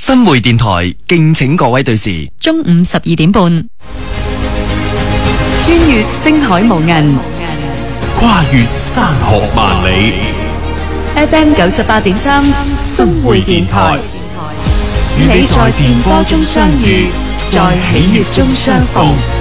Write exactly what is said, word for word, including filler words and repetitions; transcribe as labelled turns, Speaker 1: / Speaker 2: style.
Speaker 1: 新會電台敬請各位對視。
Speaker 2: 中午十二點半，
Speaker 3: 穿越星海無垠，
Speaker 4: 跨越山河萬里。
Speaker 3: F M 九十八點三，
Speaker 4: 新會電台，
Speaker 3: 與你在電波中相遇，在喜悅中相逢。